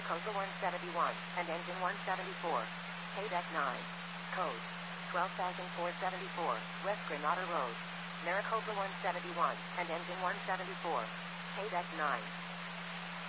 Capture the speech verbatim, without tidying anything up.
Maricopa one seventy-one, and engine one seventy-four. K-Deck nine. Code twelve thousand four hundred seventy-four, West Granada Road. Maricopa one seventy-one, and engine one seventy-four. K-Deck nine.